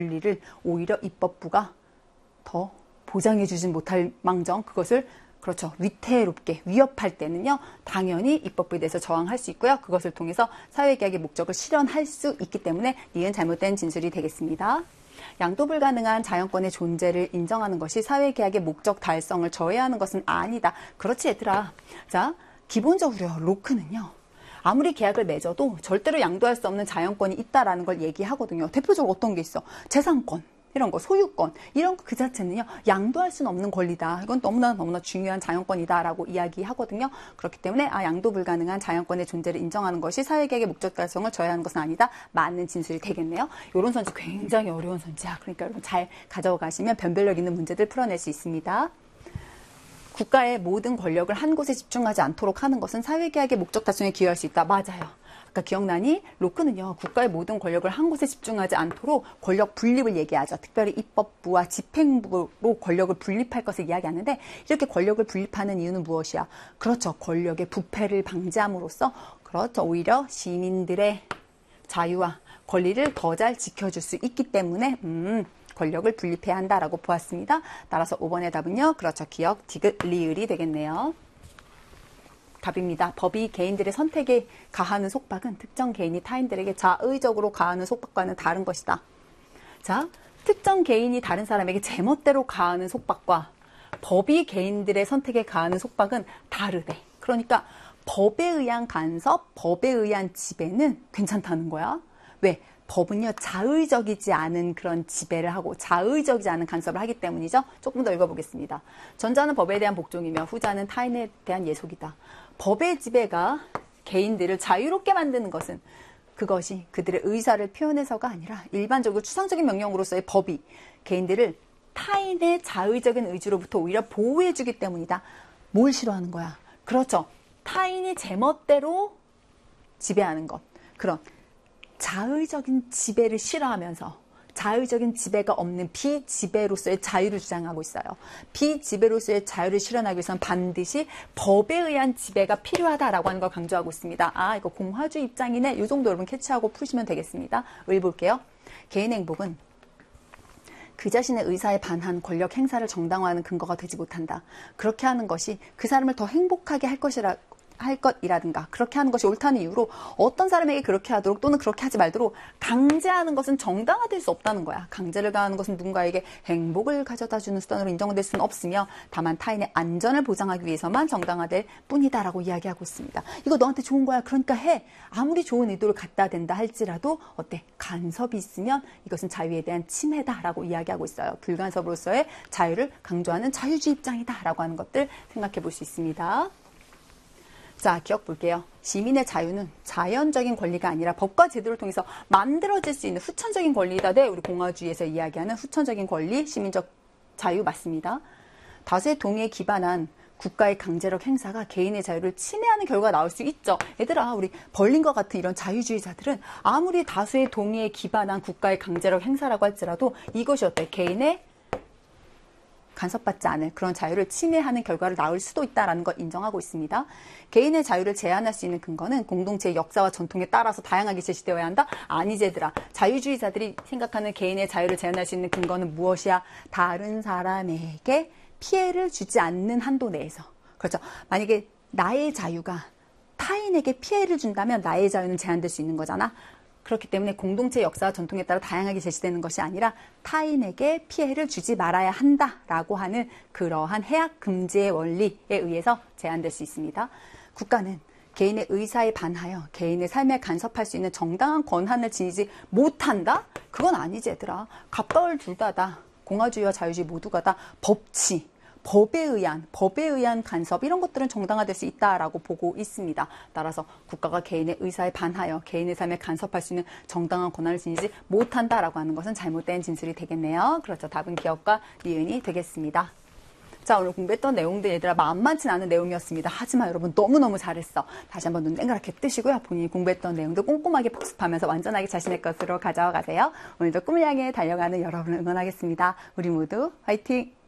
권리를 오히려 입법부가 더 보장해주진 못할 망정 그것을 그렇죠. 위태롭게 위협할 때는요. 당연히 입법부에 대해서 저항할 수 있고요. 그것을 통해서 사회계약의 목적을 실현할 수 있기 때문에 니은 잘못된 진술이 되겠습니다. 양도 불가능한 자연권의 존재를 인정하는 것이 사회계약의 목적 달성을 저해하는 것은 아니다. 그렇지 얘들아. 자, 기본적으로요. 로크는요. 아무리 계약을 맺어도 절대로 양도할 수 없는 자연권이 있다라는 걸 얘기하거든요. 대표적으로 어떤 게 있어? 재산권. 이런 거, 소유권, 이런 거 그 자체는요, 양도할 수는 없는 권리다. 이건 너무나 중요한 자연권이다라고 이야기하거든요. 그렇기 때문에, 양도 불가능한 자연권의 존재를 인정하는 것이 사회계약의 목적 달성을 저해하는 것은 아니다. 맞는 진술이 되겠네요. 이런 선지 굉장히 어려운 선지야. 그러니까 여러분 잘 가져가시면 변별력 있는 문제들 풀어낼 수 있습니다. 국가의 모든 권력을 한 곳에 집중하지 않도록 하는 것은 사회계약의 목적 달성에 기여할 수 있다. 맞아요. 아까 기억나니? 로크는요. 국가의 모든 권력을 한 곳에 집중하지 않도록 권력 분립을 얘기하죠. 특별히 입법부와 집행부로 권력을 분립할 것을 이야기하는데 이렇게 권력을 분립하는 이유는 무엇이야? 그렇죠. 권력의 부패를 방지함으로써 그렇죠. 오히려 시민들의 자유와 권리를 더 잘 지켜줄 수 있기 때문에 권력을 분립해야 한다라고 보았습니다. 따라서 5번의 답은요. 그렇죠. 기역, 디귿, 리을이 되겠네요. 답입니다. 법이 개인들의 선택에 가하는 속박은 특정 개인이 타인들에게 자의적으로 가하는 속박과는 다른 것이다. 자, 특정 개인이 다른 사람에게 제멋대로 가하는 속박과 법이 개인들의 선택에 가하는 속박은 다르대. 그러니까 법에 의한 간섭, 법에 의한 지배는 괜찮다는 거야. 왜? 법은요, 자의적이지 않은 그런 지배를 하고 자의적이지 않은 간섭을 하기 때문이죠. 조금 더 읽어보겠습니다. 전자는 법에 대한 복종이며 후자는 타인에 대한 예속이다. 법의 지배가 개인들을 자유롭게 만드는 것은 그것이 그들의 의사를 표현해서가 아니라 일반적으로 추상적인 명령으로서의 법이 개인들을 타인의 자의적인 의지로부터 오히려 보호해주기 때문이다. 뭘 싫어하는 거야? 그렇죠. 타인이 제멋대로 지배하는 것. 그런 자의적인 지배를 싫어하면서 자의적인 지배가 없는 비지배로서의 자유를 주장하고 있어요. 비지배로서의 자유를 실현하기 위해서는 반드시 법에 의한 지배가 필요하다라고 하는 걸 강조하고 있습니다. 이거 공화주의 입장이네. 이 정도 여러분 캐치하고 푸시면 되겠습니다. 볼게요. 개인 행복은 그 자신의 의사에 반한 권력 행사를 정당화하는 근거가 되지 못한다. 그렇게 하는 것이 그 사람을 더 행복하게 할 것이라든가 그렇게 하는 것이 옳다는 이유로 어떤 사람에게 그렇게 하도록 또는 그렇게 하지 말도록 강제하는 것은 정당화될 수 없다는 거야. 강제를 가하는 것은 누군가에게 행복을 가져다주는 수단으로 인정될 수는 없으며 다만 타인의 안전을 보장하기 위해서만 정당화될 뿐이다라고 이야기하고 있습니다. 이거 너한테 좋은 거야. 그러니까 해. 아무리 좋은 의도를 갖다 댄다 할지라도 어때? 간섭이 있으면 이것은 자유에 대한 침해다라고 이야기하고 있어요. 불간섭으로서의 자유를 강조하는 자유주의 입장이다라고 하는 것들 생각해 볼 수 있습니다. 자, 기억 볼게요. 시민의 자유는 자연적인 권리가 아니라 법과 제도를 통해서 만들어질 수 있는 후천적인 권리이다. 네, 우리 공화주의에서 이야기하는 후천적인 권리, 시민적 자유 맞습니다. 다수의 동의에 기반한 국가의 강제력 행사가 개인의 자유를 침해하는 결과가 나올 수 있죠. 얘들아, 우리 벌린과 같은 이런 자유주의자들은 아무리 다수의 동의에 기반한 국가의 강제력 행사라고 할지라도 이것이 어때? 개인의 간섭받지 않을 그런 자유를 침해하는 결과를 낳을 수도 있다는 걸 인정하고 있습니다. 개인의 자유를 제한할 수 있는 근거는 공동체의 역사와 전통에 따라서 다양하게 제시되어야 한다? 아니지 얘들아. 자유주의자들이 생각하는 개인의 자유를 제한할 수 있는 근거는 무엇이야? 다른 사람에게 피해를 주지 않는 한도 내에서. 그렇죠. 만약에 나의 자유가 타인에게 피해를 준다면 나의 자유는 제한될 수 있는 거잖아. 그렇기 때문에 공동체의 역사와 전통에 따라 다양하게 제시되는 것이 아니라 타인에게 피해를 주지 말아야 한다라고 하는 그러한 해악 금지의 원리에 의해서 제한될 수 있습니다. 국가는 개인의 의사에 반하여 개인의 삶에 간섭할 수 있는 정당한 권한을 지니지 못한다? 그건 아니지 얘들아. 갑과을 둘 다다. 공화주의와 자유주의 모두가 다 법치. 법에 의한 간섭 이런 것들은 정당화될 수 있다라고 보고 있습니다. 따라서 국가가 개인의 의사에 반하여 개인의 삶에 간섭할 수 있는 정당한 권한을 지니지 못한다라고 하는 것은 잘못된 진술이 되겠네요. 그렇죠. 답은 기역과 니은이 되겠습니다. 자, 오늘 공부했던 내용들 얘들아 만만치 않은 내용이었습니다. 하지만 여러분 너무너무 잘했어. 다시 한번 눈 땡그랗게 뜨시고요. 본인이 공부했던 내용들 꼼꼼하게 복습하면서 완전하게 자신의 것으로 가져와 가세요. 오늘도 꿈을 향해 달려가는 여러분을 응원하겠습니다. 우리 모두 화이팅!